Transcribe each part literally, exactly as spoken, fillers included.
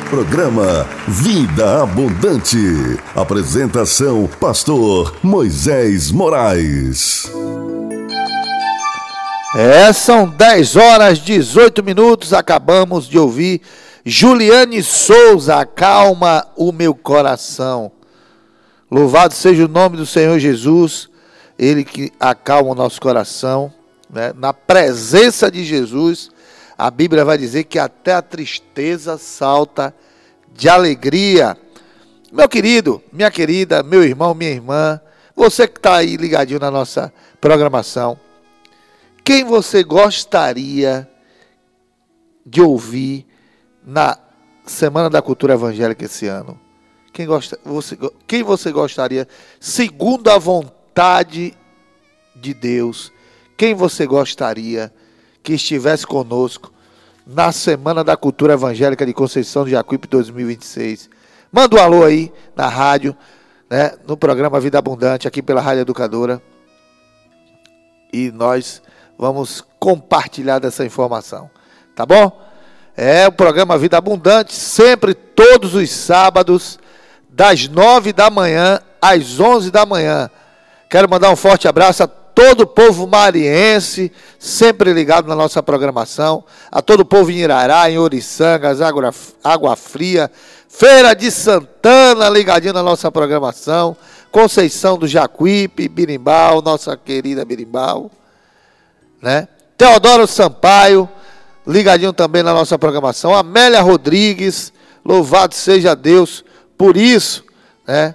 Programa Vida Abundante. Apresentação: Pastor Moisés Moraes. É, são dez horas e dezoito minutos. Acabamos de ouvir Juliane Souza, Acalma o Meu Coração. Louvado seja o nome do Senhor Jesus, Ele que acalma o nosso coração, né? Na presença de Jesus, a Bíblia vai dizer que até a tristeza salta de alegria. Meu querido, minha querida, meu irmão, minha irmã, você que está aí ligadinho na nossa programação, quem você gostaria de ouvir na Semana da Cultura Evangélica esse ano? Quem, gosta, você, quem você gostaria, segundo a vontade de Deus, quem você gostaria que estivesse conosco na Semana da Cultura Evangélica de Conceição do Jacuípe dois mil e vinte e seis? Manda um alô aí na rádio, né, no programa Vida Abundante, aqui pela Rádio Educadora. E nós vamos compartilhar dessa informação, tá bom? É o programa Vida Abundante, sempre todos os sábados, das nove da manhã às onze da manhã. Quero mandar um forte abraço a todo o povo mariense, sempre ligado na nossa programação, a todo o povo em Irará, em Oriçangas, Água, Água Fria, Feira de Santana, ligadinho na nossa programação, Conceição do Jacuípe, Birimbau, nossa querida Birimbau, né? Teodoro Sampaio, ligadinho também na nossa programação, Amélia Rodrigues, louvado seja Deus por isso, né?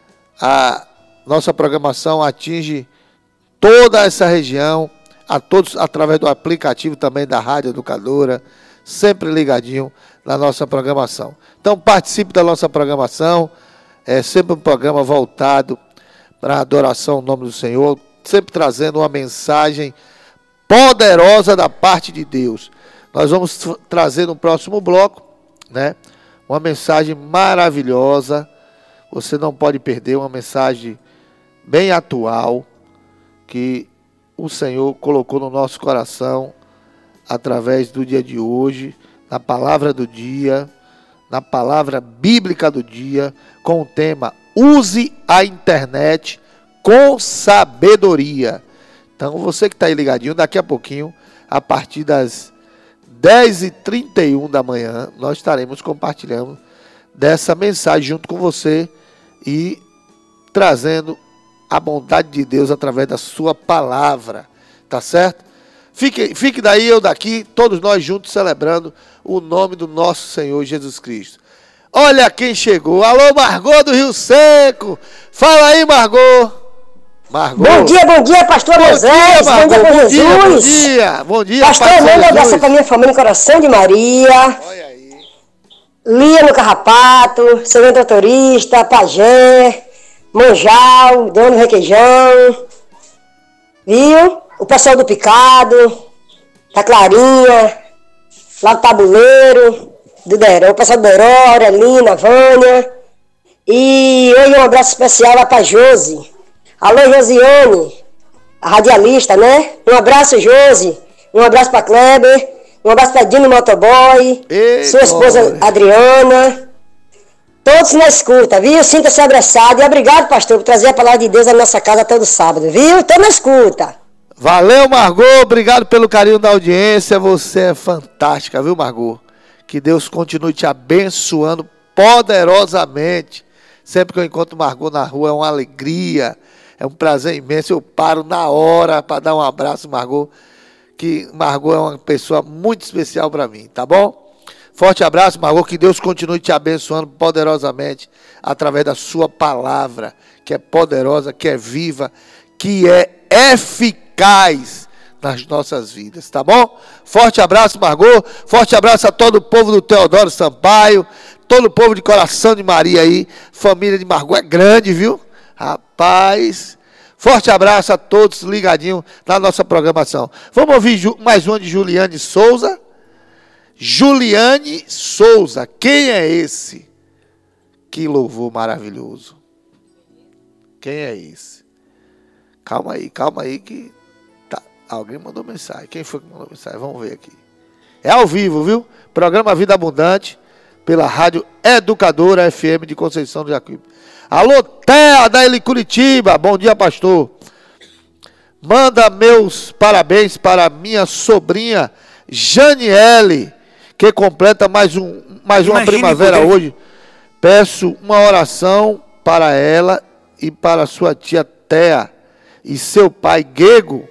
A nossa programação atinge toda essa região, a todos através do aplicativo também da Rádio Educadora, sempre ligadinho na nossa programação. Então participe da nossa programação, é sempre um programa voltado para a adoração ao nome do Senhor, sempre trazendo uma mensagem poderosa da parte de Deus. Nós vamos trazer no próximo bloco, né, uma mensagem maravilhosa, você não pode perder, uma mensagem bem atual, que o Senhor colocou no nosso coração, através do dia de hoje, na palavra do dia, na palavra bíblica do dia, com o tema: use a internet com sabedoria. Então, você que está aí ligadinho, daqui a pouquinho, a partir das dez e trinta e um da manhã, nós estaremos compartilhando dessa mensagem junto com você e trazendo a bondade de Deus através da sua palavra, tá certo? Fique, fique daí, eu daqui, todos nós juntos celebrando o nome do nosso Senhor Jesus Cristo. Olha quem chegou, alô Margot do Rio Seco, fala aí Margot. Margot. Bom dia, bom dia, pastor Moisés, bom dia, com Jesus. Bom dia, bom dia, pastor, manda um abraço para minha família, Coração de Maria. Olha aí. Lia no Carrapato, seu doutorista, Pajé, Manjal, Dono Requeijão, viu? O pessoal do Picado, da Clarinha, lá do Tabuleiro, do Deró, o pessoal do Deró, Aurelina, Vânia. E hoje um abraço especial lá para Josi. Alô, Josiane, a radialista, né? Um abraço, Josi. Um abraço para Kleber. Um abraço para Dino Motoboy. Ei, sua esposa glória. Adriana. Todos na escuta, viu? Sinta-se abraçado. E obrigado, pastor, por trazer a palavra de Deus à nossa casa todo sábado, viu? Tô na escuta. Valeu, Margot. Obrigado pelo carinho da audiência. Você é fantástica, viu, Margot? Que Deus continue te abençoando poderosamente. Sempre que eu encontro Margot na rua é uma alegria. É um prazer imenso, eu paro na hora para dar um abraço, Margot, que Margot é uma pessoa muito especial para mim, tá bom? Forte abraço, Margot, que Deus continue te abençoando poderosamente através da sua palavra, que é poderosa, que é viva, que é eficaz nas nossas vidas, tá bom? Forte abraço, Margot, forte abraço a todo o povo do Teodoro Sampaio, todo o povo de Coração de Maria aí, família de Margot é grande, viu? Rapaz, forte abraço a todos ligadinhos na nossa programação. Vamos ouvir mais uma de Juliane Souza. Juliane Souza, quem é esse? Que louvor maravilhoso. Quem é esse? Calma aí, calma aí que tá. Alguém mandou mensagem. Quem foi que mandou mensagem? Vamos ver aqui. É ao vivo, viu? Programa Vida Abundante. pela Rádio Educadora F M de Conceição do Jacuípe. Alô, Thea da Ele Curitiba, bom dia, pastor. Manda meus parabéns para minha sobrinha Janiele, que completa mais, um, mais uma primavera hoje. Peço uma oração para ela e para sua tia Thea e seu pai Guego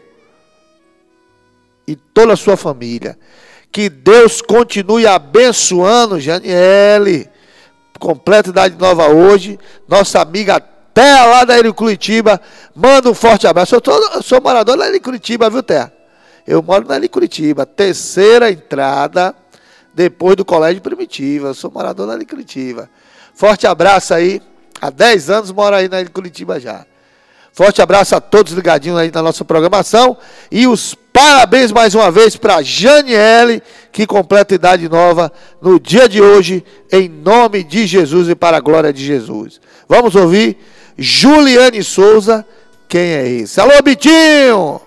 e toda a sua família. Que Deus continue abençoando Janiele. Completa idade nova hoje. Nossa amiga Thea lá da Ilha Curitiba. Manda um forte abraço. Eu, tô, eu sou morador da Ilha Curitiba, viu, Thea? Eu moro na Ilha Curitiba. Terceira entrada depois do Colégio Primitiva. Eu sou morador da Ilha Curitiba. Forte abraço aí. Há dez anos moro aí na Ilha Curitiba já. Forte abraço a todos ligadinhos aí na nossa programação. E os parabéns mais uma vez para Janiele, que completa idade nova no dia de hoje, em nome de Jesus e para a glória de Jesus. Vamos ouvir Juliane Souza, quem é esse? Alô, Bitinho!